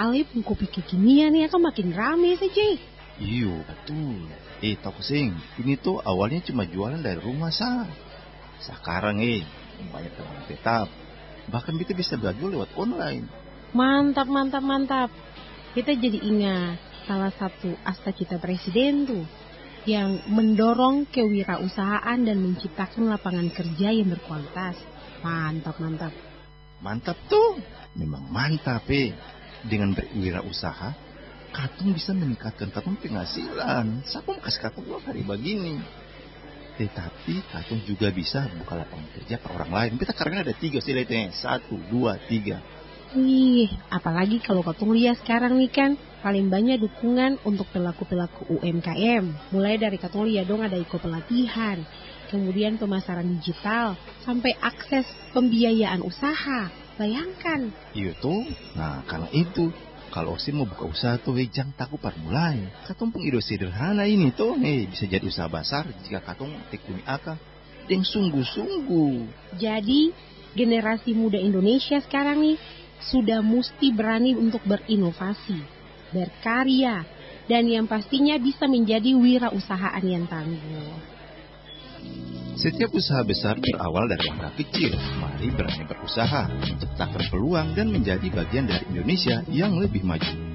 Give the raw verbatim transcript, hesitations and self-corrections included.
Ale pun kopi kekinian ya kan makin rame saja. Iyo, betul. Eh, Tok Sing, ini tuh awalnya cuma jualan dari rumah sah. Sekarang eh, banyak pelanggan tetap. Bahkan kita bisa belajar lewat online. Mantap, mantap, mantap. Kita jadi ingat salah satu cita presiden tuh yang mendorong kewirausahaan dan menciptakan lapangan kerja yang berkualitas. Mantap, mantap. Mantap tuh. Memang mantap eh. Dengan berwirausaha, katong bisa meningkatkan katong penghasilan. Siapa mau kasih katong dua hari begini. Tetapi katong juga bisa buka lapangan kerja ke orang lain. Kita karena ada tiga sih lihatnya. Satu, dua, tiga. Wih, apalagi kalau katong lihat sekarang nih kan, paling banyak dukungan untuk pelaku-pelaku U M K M. Mulai dari katong lihat dong ada iko pelatihan, kemudian pemasaran digital, sampai akses pembiayaan usaha. Bayangkan. Iya tuh. Nah, karena itu, kalau Osin mau buka usaha tuh, eh, jangan takut pada mulai. Katong pun ide sederhana ini tuh, eh, bisa jadi usaha besar jika katong tekuni akal dan sungguh-sungguh. Jadi, generasi muda Indonesia sekarang nih, sudah mesti berani untuk berinovasi, berkarya, dan yang pastinya bisa menjadi wirausahaan yang tangguh. Setiap usaha besar berawal dari langkah kecil. Mari berani berusaha, menciptakan peluang dan menjadi bagian dari Indonesia yang lebih maju.